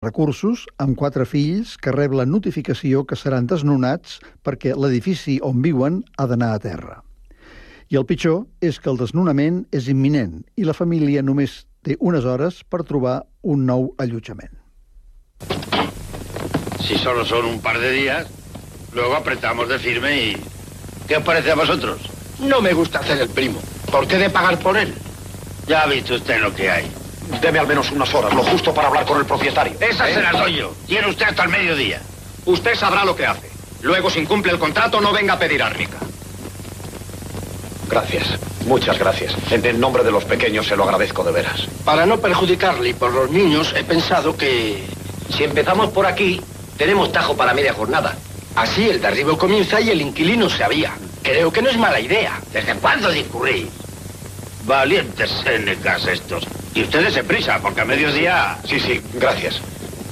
recursos, amb 4 fills que rep la notificació que seran desnonats perquè l'edifici on viuen ha d'anar a terra. I el pitjor és que el desnonament és imminent i la família només té unes hores per trobar un nou allotjament. Si solo son un par de días, luego apretamos de firme y... ¿Qué os parece a vosotros? No me gusta hacer el primo. ¿Por qué de pagar por él? Ya ha visto usted lo que hay. Deme al menos unas horas, lo justo para hablar con el propietario. Esas se las doy yo. Tiene usted hasta el mediodía. Usted sabrá lo que hace. Luego, si incumple el contrato, no venga a pedir árnica. Gracias. Muchas gracias. En el nombre de los pequeños se lo agradezco de veras. Para no perjudicarle y por los niños, he pensado que... Si empezamos por aquí, tenemos tajo para media jornada. Así el derribo comienza y el inquilino se avía. Creo que no es mala idea. ¿Desde cuándo discurrís? Valientes sénecas estos. Y ustedes se prisa, porque a mediodía... Sí, gracias.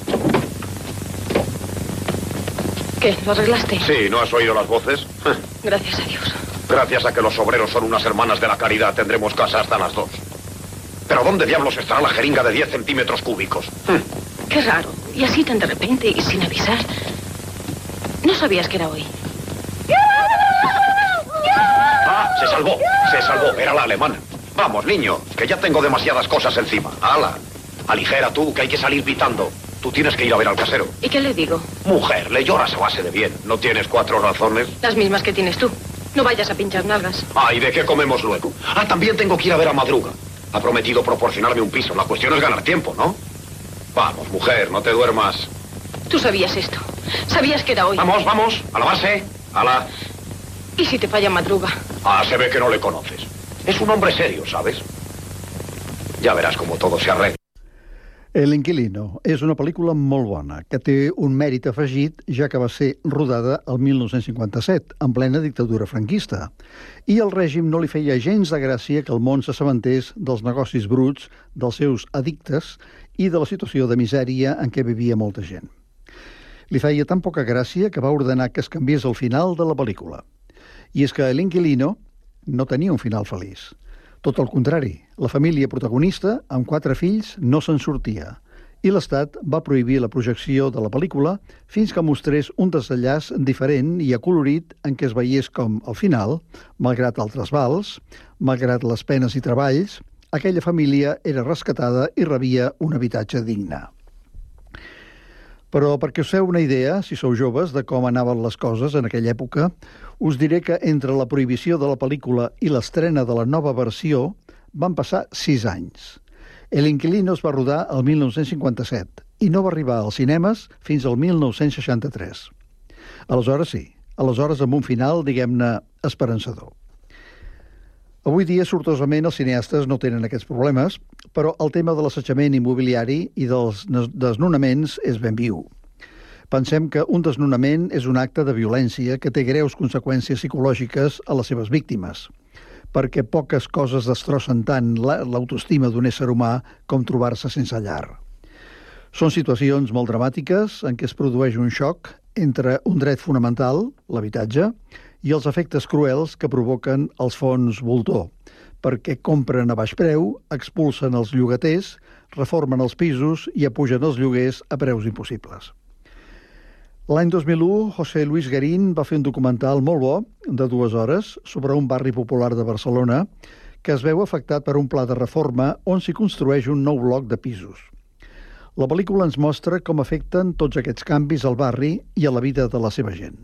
¿Qué? ¿Lo arreglaste? Sí, ¿no has oído las voces? Gracias a Dios. Gracias a que los obreros son unas hermanas de la caridad, tendremos casa hasta las 2. ¿Pero dónde diablos estará la jeringa de 10 centímetros cúbicos? Qué raro. Y así tan de repente y sin avisar. ¿No sabías que era hoy? Ah, se salvó. Era la alemana. Vamos, niño, que ya tengo demasiadas cosas encima. ¡Hala! Aligera tú, que hay que salir pitando. Tú tienes que ir a ver al casero. ¿Y qué le digo? Mujer, le lloras a base de bien. ¿No tienes 4 razones? Las mismas que tienes tú. No vayas a pinchar nalgas. Ah, ¿y de qué comemos luego? Ah, también tengo que ir a ver a Madruga. Ha prometido proporcionarme un piso. La cuestión es ganar tiempo, ¿no? Vamos, mujer, no te duermas. Tú sabías esto. Sabías que era hoy. Vamos, a lavarse. ¡Hala! ¿Y si te falla Madruga? Ah, se ve que no le conoces. Es un hombre serio, ¿sabes? Ja veràs com todo se arregla. El Inquilino és una pel·lícula molt bona, que té un mèrit afegit, ja que va ser rodada el 1957, en plena dictadura franquista. I el règim no li feia gens de gràcia que el món s'assabentés dels negocis bruts, dels seus addictes i de la situació de misèria en què vivia molta gent. Li feia tan poca gràcia que va ordenar que es canviés el final de la pel·lícula. I és que l'Inquilino no tenia un final feliç. Tot el contrari, la família protagonista, amb 4 fills, no se'n sortia. I l'Estat va prohibir la projecció de la pel·lícula fins que mostrés un desenllaç diferent i acolorit en què es veiés com, al final, malgrat els trasbals, malgrat les penes i treballs, aquella família era rescatada i rebia un habitatge digne. Però perquè us feu una idea, si sou joves, de com anaven les coses en aquella època, us diré que entre la prohibició de la pel·lícula i l'estrena de la nova versió van passar 6 anys. El Inquilino es va rodar el 1957 i no va arribar als cinemes fins al 1963. Aleshores sí, amb un final, diguem-ne, esperançador. Avui dia, sortosament, els cineastes no tenen aquests problemes, però el tema de l'assetjament immobiliari i dels desnonaments és ben viu. Pensem que un desnonament és un acte de violència que té greus conseqüències psicològiques a les seves víctimes, perquè poques coses destrossen tant l'autoestima d'un ésser humà com trobar-se sense llar. Són situacions molt dramàtiques en què es produeix un xoc entre un dret fonamental, l'habitatge, i els efectes cruels que provoquen els fons voltor, perquè compren a baix preu, expulsen els llogaters, reformen els pisos i apugen els lloguers a preus impossibles. L'any 2001, José Luis Garín va fer un documental molt bo, de 2 hores, sobre un barri popular de Barcelona, que es veu afectat per un pla de reforma on s'hi construeix un nou bloc de pisos. La pel·lícula ens mostra com afecten tots aquests canvis al barri i a la vida de la seva gent.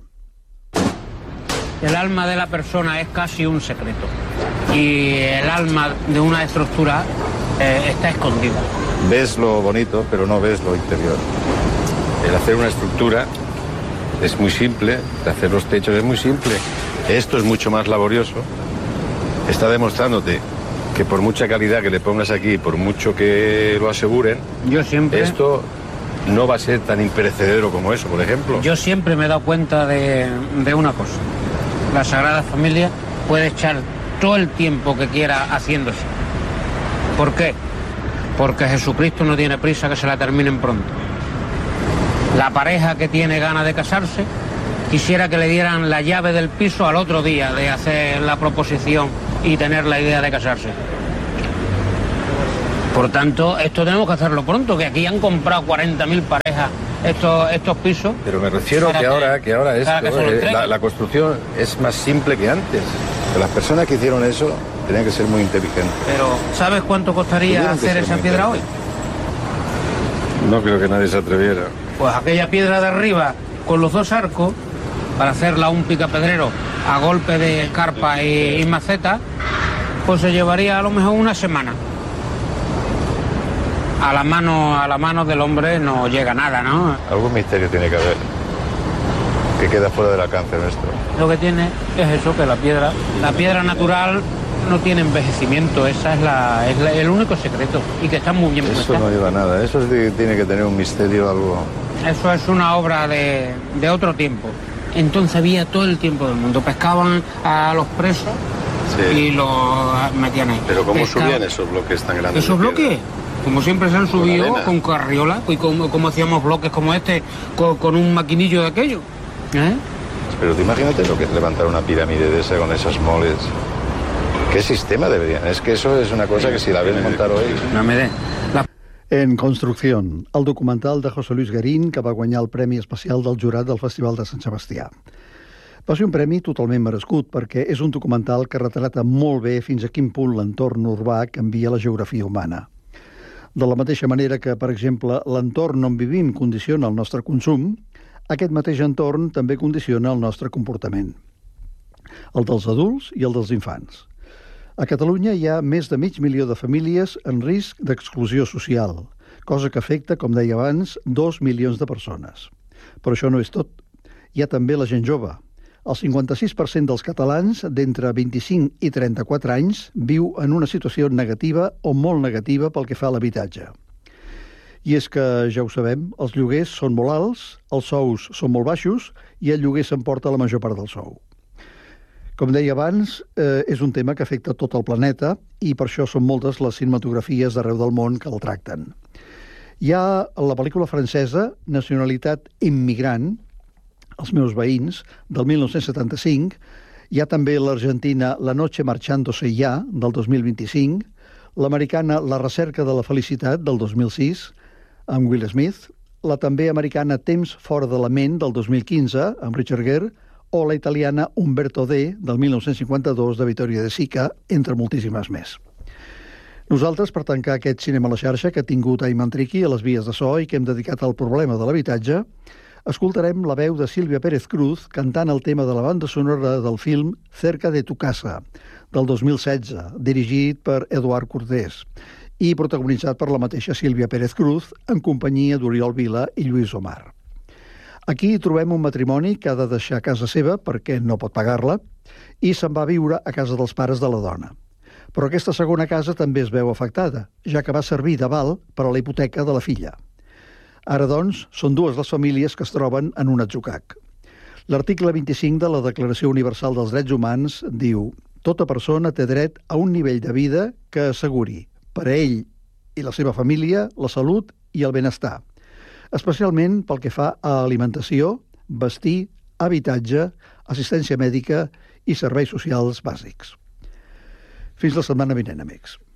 El alma de la persona es casi un secreto y el alma de una estructura está escondida. Ves lo bonito, pero no ves lo interior. El hacer una estructura es muy simple, el hacer los techos es muy simple. Esto es mucho más laborioso. Está demostrándote que por mucha calidad que le pongas aquí, por mucho que lo aseguren, esto no va a ser tan imperecedero como eso, por ejemplo. Yo siempre me he dado cuenta de una cosa. La Sagrada Familia puede echar todo el tiempo que quiera haciéndose. ¿Por qué? Porque Jesucristo no tiene prisa que se la terminen pronto. La pareja que tiene ganas de casarse quisiera que le dieran la llave del piso al otro día de hacer la proposición y tener la idea de casarse. Por tanto, esto tenemos que hacerlo pronto, que aquí han comprado 40.000 parejas estos pisos. Pero me refiero que ahora esto, la construcción es más simple que antes. Las personas que hicieron eso tenían que ser muy inteligentes. Pero, ¿sabes cuánto costaría hacer esa piedra hoy? No creo que nadie se atreviera. Pues aquella piedra de arriba, con los dos arcos, para hacerla un picapedrero a golpe de carpa y maceta, pues se llevaría a lo mejor una semana. A la mano del hombre no llega nada, ¿no? Algún misterio tiene que haber, que queda fuera del alcance nuestro. Lo que tiene es eso, que la piedra natural no tiene envejecimiento, esa es el único secreto, y que está muy bien puesta. Eso no lleva nada, eso tiene que tener un misterio, algo... Eso es una obra de otro tiempo. Entonces había todo el tiempo del mundo, pescaban a los presos y los metían ahí. Pero ¿cómo subían esos bloques tan grandes? ¿Esos bloques? Como siempre se han subido con carriola, y como hacíamos bloques como este, con un maquinillo de aquello. Pero tú imagínate lo que es levantar una pirámide de esa con esas moles. ¿Qué sistema deberían? Es que eso es una cosa que si la ven montar hoy... No me dé. En Construcció, el documental de José Luis Garín, que va guanyar el Premi Especial del Jurat del Festival de Sant Sebastià. Va ser un premi totalment merescut, perquè és un documental que retrata molt bé fins a quin punt l'entorn urbà canvia la geografia humana. De la mateixa manera que, per exemple, l'entorn on vivim condiciona el nostre consum, aquest mateix entorn també condiciona el nostre comportament. El dels adults i el dels infants. A Catalunya hi ha més de 500.000 de famílies en risc d'exclusió social, cosa que afecta, com deia abans, 2 milions de persones. Però això no és tot. Hi ha també la gent jove. El 56% dels catalans d'entre 25 i 34 anys viu en una situació negativa o molt negativa pel que fa a l'habitatge. I és que, ja ho sabem, els lloguers són molt alts, els sous són molt baixos i el lloguer s'emporta la major part del sou. Com deia abans, és un tema que afecta tot el planeta i per això són moltes les cinematografies d'arreu del món que el tracten. Hi ha la pel·lícula francesa Nacionalitat immigrant, els meus veïns, del 1975, hi ha també l'argentina La noche marchándose ya, del 2025, l'americana La recerca de la felicitat, del 2006, amb Will Smith, la també americana Temps fora de la ment, del 2015, amb Richard Gere, o la italiana Umberto D, del 1952, de Vittorio De Sica, entre moltíssimes més. Nosaltres, per tancar aquest cinema a la xarxa que ha tingut Ayman Triqui a les vies de so i que hem dedicat al problema de l'habitatge, escoltarem la veu de Sílvia Pérez Cruz cantant el tema de la banda sonora del film Cerca de tu casa, del 2016, dirigit per Eduard Cortés i protagonitzat per la mateixa Sílvia Pérez Cruz en companyia d'Oriol Vila i Lluís Omar. Aquí trobem un matrimoni que ha de deixar casa seva perquè no pot pagar-la i se'n va a viure a casa dels pares de la dona. Però aquesta segona casa també es veu afectada, ja que va servir d'aval per a la hipoteca de la filla. Ara, doncs, són dues les famílies que es troben en un atzucac. L'article 25 de la Declaració Universal dels Drets Humans diu: tota persona té dret a un nivell de vida que asseguri per a ell i la seva família la salut i el benestar, especialment pel que fa a alimentació, vestir, habitatge, assistència mèdica i serveis socials bàsics. Fins la setmana vinent, amics.